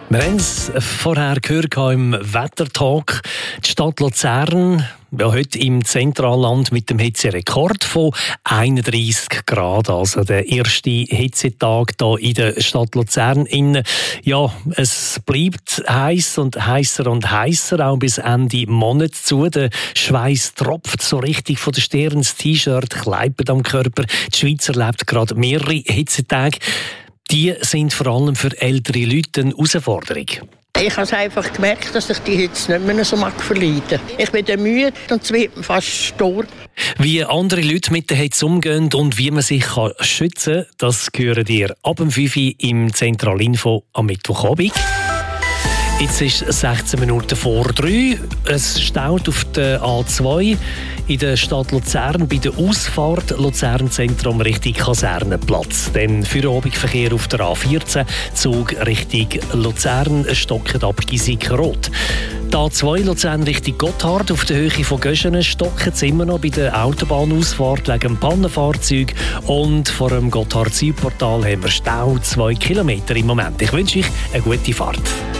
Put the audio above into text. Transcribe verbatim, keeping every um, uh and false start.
Wir haben es vorher gehört im Wettertalk. Die Stadt Luzern, ja, heute im Zentralland mit dem Hitzerekord von einunddreissig Grad. Also der erste Hitzetag hier in der Stadt Luzern. Ja, es bleibt heiß und heißer und heißer, auch bis Ende Monat zu. Der Schweiß tropft so richtig von der Stirn. Das T-Shirt kleibt am Körper. Die Schweiz erlebt gerade mehrere Hitzetage. Die sind vor allem für ältere Leute eine Herausforderung. Ich habe einfach gemerkt, dass ich die Hitze nicht mehr so verleiden mag. Ich bin dann müde und es wird fast stur. Wie andere Leute mit der Hitze umgehen und wie man sich schützen kann, das hören ihr ab dem fünf Uhr im Zentralinfo am Mittwochabend. Jetzt ist es sechzehn Minuten vor drei. Es staut auf der A zwei in der Stadt Luzern bei der Ausfahrt Luzern-Zentrum Richtung Kasernenplatz. Dann Feierabendverkehr auf der A vierzehn, Zug Richtung Luzern, stockt ab Gisik-Rot. Die A zwei Luzern Richtung Gotthard auf der Höhe von Göschenen stocken es immer noch bei der Autobahnausfahrt wegen dem Pannenfahrzeug. Und vor dem Gotthard-Südportal haben wir Stau, zwei Kilometer im Moment. Ich wünsche euch eine gute Fahrt.